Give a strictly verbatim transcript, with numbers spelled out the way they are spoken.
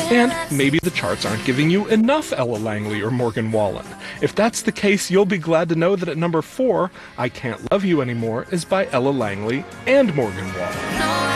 And maybe the charts aren't giving you enough Ella Langley or Morgan Wallen. If that's the case, you'll be glad to know that at number four, I Can't Love You Anymore is by Ella Langley and Morgan Wallen.